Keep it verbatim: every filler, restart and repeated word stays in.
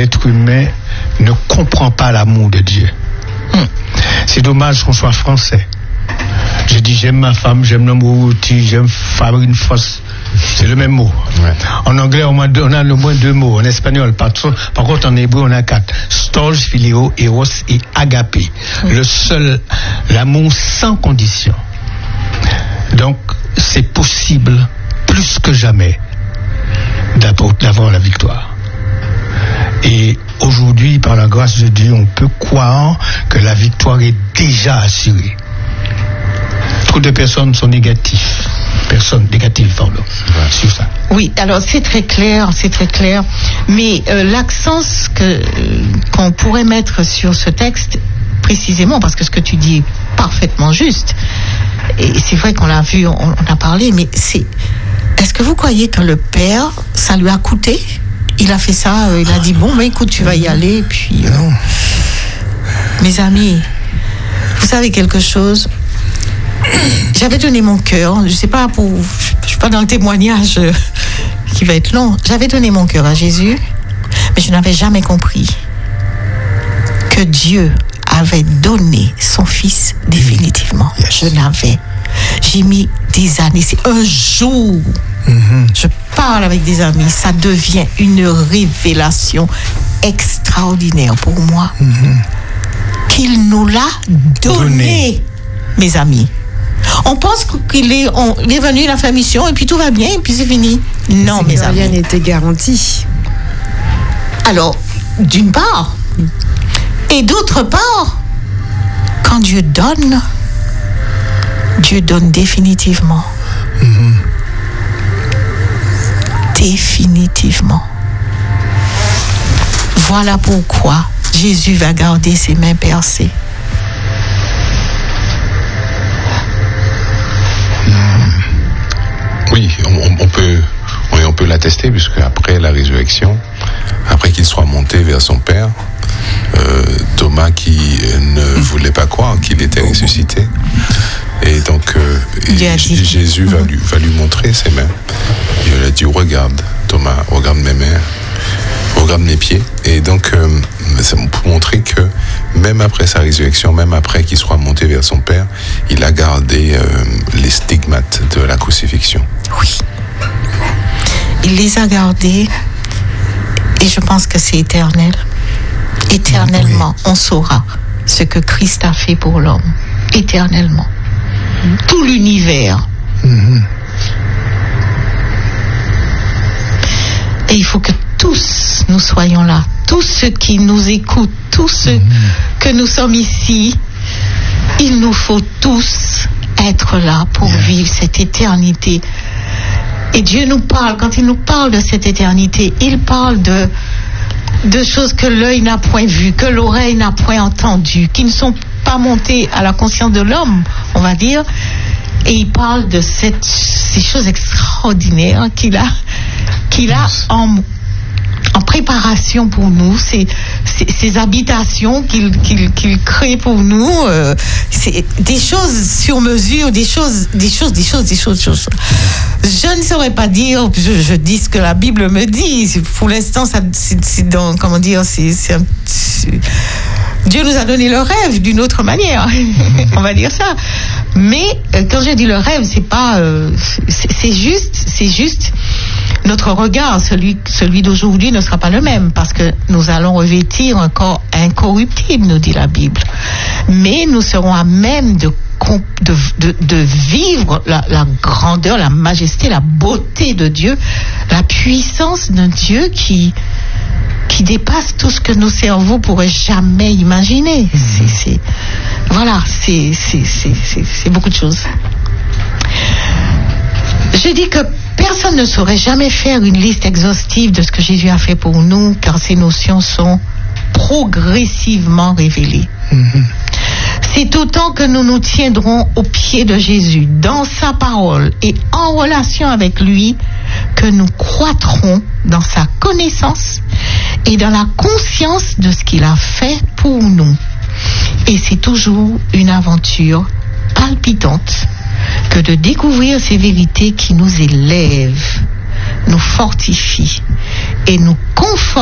l'être humain ne comprend pas l'amour de Dieu. Hum. C'est dommage qu'on soit français. Je dis j'aime ma femme, j'aime le mot outil, j'aime farine fosse. C'est le même mot. Ouais. En anglais, on a, deux, on a le moins deux mots. En espagnol, par, par contre, en hébreu, on a quatre. Storge, philéo, eros et agapé. Oui. Le seul, l'amour sans condition. Donc, c'est possible, plus que jamais, d'avoir la victoire. Et aujourd'hui, par la grâce de Dieu, on peut croire que la victoire est déjà assurée. Trop de personnes sont négatives. Personnes négatives, pardon, ouais. Sur ça. Oui, alors c'est très clair, c'est très clair. Mais euh, l'accent que, euh, qu'on pourrait mettre sur ce texte, précisément, parce que ce que tu dis est parfaitement juste, et c'est vrai qu'on l'a vu, on, on a parlé, mais c'est... Est-ce que vous croyez que le Père, ça lui a coûté ? Il a fait ça, euh, il a dit, bon, mais écoute, tu vas y aller, et puis... Euh, non. Mes amis, vous savez quelque chose ? J'avais donné mon cœur, je ne sais pas, pour, je ne suis pas dans le témoignage euh, qui va être long, j'avais donné mon cœur à Jésus, mais je n'avais jamais compris que Dieu avait donné son Fils définitivement. Yes. Je l'avais. J'ai mis des années, c'est un jour, mm-hmm. Je parle avec des amis, ça devient une révélation extraordinaire pour moi, mm-hmm. qu'il nous l'a donné, donné. Mes amis. On pense qu'il est, on, il est venu, il a fait mission et puis tout va bien et puis c'est fini. Non, c'est mes amis. Rien n'était garanti. Alors, d'une part, et d'autre part, quand Dieu donne, Dieu donne définitivement. Mm-hmm. Définitivement. Voilà pourquoi Jésus va garder ses mains percées. Oui, on, on peut, oui, on peut l'attester, puisque après la résurrection, après qu'il soit monté vers son Père, euh, Thomas qui ne voulait pas croire qu'il était ressuscité, et donc euh, et Jésus va lui, va lui montrer ses mains. Il lui a dit, regarde Thomas, regarde mes mains, regarde mes pieds. Et donc euh, c'est pour montrer que même après sa résurrection, même après qu'il soit monté vers son Père, il a gardé euh, les stigmates de la crucifixion. Oui. Il les a gardés, et je pense que c'est éternel. Éternellement, oui. On saura ce que Christ a fait pour l'homme. Éternellement. Tout l'univers. Mm-hmm. Et il faut que tous nous soyons là. Tous ceux qui nous écoutent, tous ceux mm-hmm. que nous sommes ici, il nous faut tous être là pour yeah. vivre cette éternité. Et Dieu nous parle, quand il nous parle de cette éternité, il parle de, de choses que l'œil n'a point vues, que l'oreille n'a point entendues, qui ne sont pas montées à la conscience de l'homme, on va dire. Et il parle de cette, ces choses extraordinaires qu'il a, qu'il a en, en préparation pour nous, ces, ces, ces habitations qu'il, qu'il, qu'il crée pour nous, euh, c'est des choses sur mesure, des choses, des choses, des choses, des choses, des choses. Je ne saurais pas dire, je, je dis ce que la Bible me dit. Pour l'instant, ça, c'est, c'est dans, comment dire, c'est, c'est, un, c'est Dieu nous a donné le rêve d'une autre manière, on va dire ça. Mais euh, quand je dis le rêve, c'est pas, euh, c'est, c'est juste, c'est juste notre regard, celui, celui d'aujourd'hui ne sera pas le même, parce que nous allons revêtir un corps incorruptible, nous dit la Bible. Mais nous serons à même de De, de, de vivre la, la grandeur, la majesté, la beauté de Dieu, la puissance d'un Dieu qui, qui dépasse tout ce que nos cerveaux pourraient jamais imaginer. Mmh. C'est, c'est, voilà, c'est, c'est, c'est, c'est, c'est beaucoup de choses. Je dis que personne ne saurait jamais faire une liste exhaustive de ce que Jésus a fait pour nous, car ces notions sont progressivement révélées. Mmh. C'est autant que nous nous tiendrons au pied de Jésus, dans sa parole et en relation avec lui, que nous croîtrons dans sa connaissance et dans la conscience de ce qu'il a fait pour nous. Et c'est toujours une aventure palpitante que de découvrir ces vérités qui nous élèvent, nous fortifient et nous confortent